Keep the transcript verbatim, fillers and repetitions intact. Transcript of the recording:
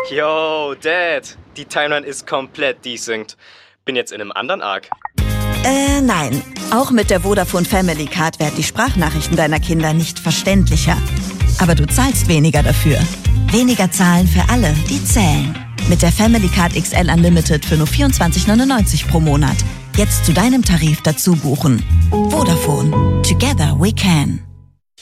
Yo, Dad, die Timeline ist komplett desynced. Bin jetzt in einem anderen Arc. Äh, nein. Auch mit der Vodafone Family Card werden die Sprachnachrichten deiner Kinder nicht verständlicher. Aber du zahlst weniger dafür. Weniger zahlen für alle, die zählen. Mit der Family Card X L Unlimited für nur vierundzwanzig neunundneunzig pro Monat. Jetzt zu deinem Tarif dazu buchen. Vodafone. Together we can.